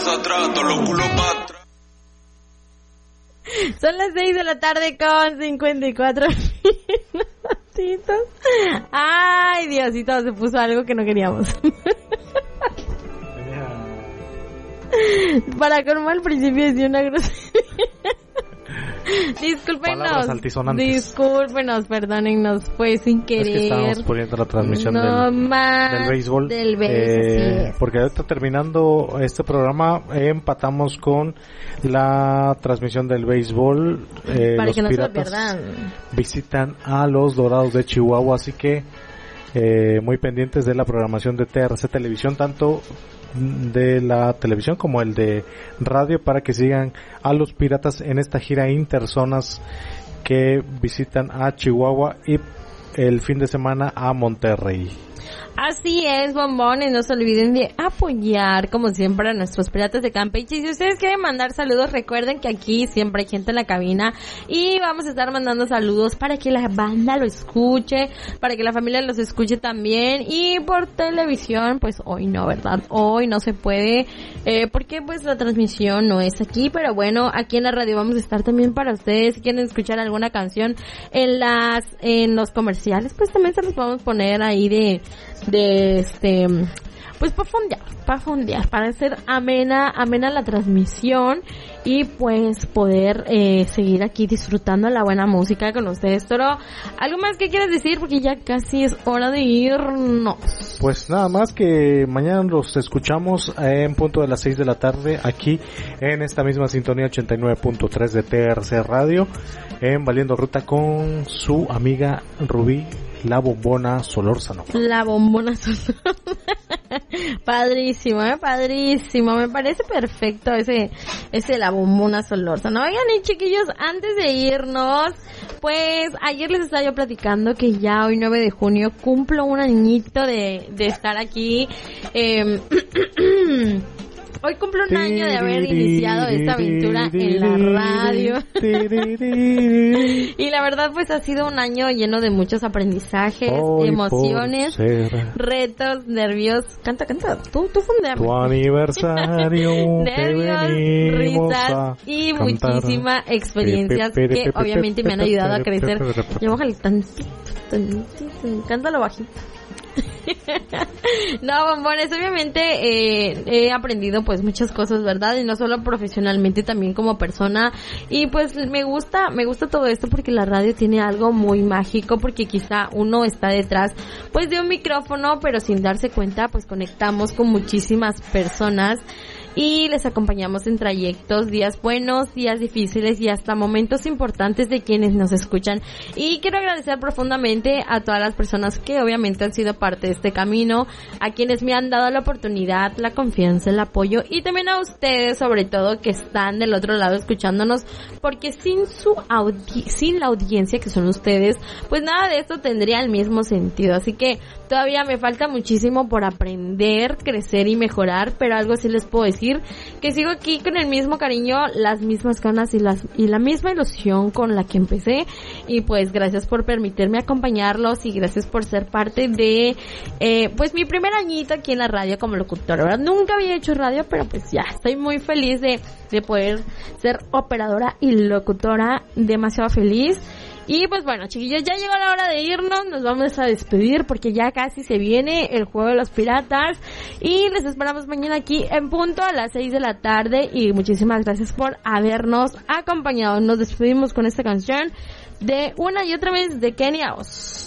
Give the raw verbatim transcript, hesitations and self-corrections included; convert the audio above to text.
atrás, todos los culos para atrás. Son las seis de la tarde con cincuenta y cuatro minutitos. Ay, Diosito, se puso algo que no queríamos. Para colmo, al principio decía una grosería. Discúlpenos, discúlpenos, perdónennos, fue sin querer. Es que estábamos poniendo la transmisión no del, más del béisbol. Del béisbol eh, porque ahorita terminando este programa eh, empatamos con la transmisión del béisbol. Eh, Para los que no Piratas se lo pierdan. Visitan a los Dorados de Chihuahua, así que eh, muy pendientes de la programación de T R C Televisión, tanto de la televisión como el de radio, para que sigan a los Piratas en esta gira interzonas que visitan a Chihuahua y el fin de semana a Monterrey. Así es, bombones, no se olviden de apoyar como siempre a nuestros Piratas de Campeche. Y si ustedes quieren mandar saludos, recuerden que aquí siempre hay gente en la cabina y vamos a estar mandando saludos para que la banda lo escuche, para que la familia los escuche también. Y por televisión, pues hoy no, ¿verdad? Hoy no se puede, eh, porque pues la transmisión no es aquí, pero bueno, aquí en la radio vamos a estar también para ustedes. Si quieren escuchar alguna canción en las, en los comerciales, pues también se los podemos poner ahí de de este pues para fondear, para fondear, para hacer amena, amena la transmisión y pues poder eh, seguir aquí disfrutando la buena música con ustedes. Toro, ¿algo más que quieras decir? Porque ya casi es hora de irnos. Pues nada más que mañana los escuchamos en punto de las seis de la tarde aquí en esta misma sintonía ochenta y nueve punto tres de T R C Radio en Valiendo Ruta con su amiga Rubí La Bombona Solórzano. La Bombona Solórzano. Padrísimo, eh, padrísimo. Me parece perfecto ese, ese La Bombona Solórzano. Oigan, y chiquillos, antes de irnos, pues ayer les estaba yo platicando que ya hoy nueve de junio cumplo un añito de, de estar aquí. Eh, Hoy cumplo un año de haber iniciado esta aventura en la radio. Y la verdad pues ha sido un año lleno de muchos aprendizajes, hoy emociones, retos, nervios. Canta, canta, tú, tú fundeame. Tu aniversario. Nervios, risas y cantar. Muchísimas experiencias que obviamente me han ayudado a crecer. Yo bájale tantito, tantito, cántalo bajito. No, bombones, obviamente eh, he aprendido pues muchas cosas, ¿verdad? Y no solo profesionalmente, también como persona. Y pues me gusta, me gusta todo esto porque la radio tiene algo muy mágico, porque quizá uno está detrás pues de un micrófono, pero sin darse cuenta pues conectamos con muchísimas personas y les acompañamos en trayectos, días buenos, días difíciles y hasta momentos importantes de quienes nos escuchan. Y quiero agradecer profundamente a todas las personas que obviamente han sido parte de este camino, a quienes me han dado la oportunidad, la confianza, el apoyo y también a ustedes sobre todo que están del otro lado escuchándonos, porque sin su audi- sin la audiencia que son ustedes, pues nada de esto tendría el mismo sentido. Así que todavía me falta muchísimo por aprender, crecer y mejorar, pero algo sí les puedo decir, que sigo aquí con el mismo cariño, las mismas ganas y las y la misma ilusión con la que empecé. Y pues gracias por permitirme acompañarlos y gracias por ser parte de eh, pues mi primer añito aquí en la radio como locutora, ¿verdad? Nunca había hecho radio, pero pues ya estoy muy feliz de, de poder ser operadora y locutora, demasiado feliz. Y pues bueno, chiquillos, ya llegó la hora de irnos, nos vamos a despedir porque ya casi se viene el juego de los piratas y les esperamos mañana aquí en punto a las seis de la tarde y muchísimas gracias por habernos acompañado. Nos despedimos con esta canción de una y otra vez de Kenia Oz.